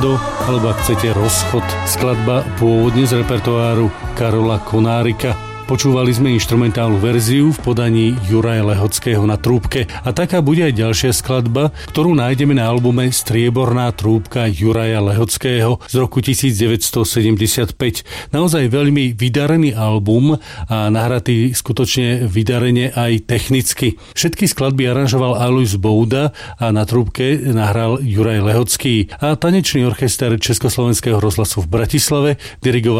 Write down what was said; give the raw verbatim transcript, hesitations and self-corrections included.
do, alebo ak chcete Rozchod, skladba pôvodne z repertoáru Karola Konárika. Počúvali sme inštrumentálnu verziu v podaní Juraja Lehockého na trúbke a taká bude aj ďalšia skladba, ktorú nájdeme na albume Strieborná trúbka Juraja Lehockého z roku devätnásťsedemdesiatpäť. Naozaj veľmi vydarený album a nahratý skutočne vydarene aj technicky. Všetky skladby aranžoval Alois Bouda a na trúbke nahral Juraj Lehocký a tanečný orchester Československého rozhlasu v Bratislave dirigoval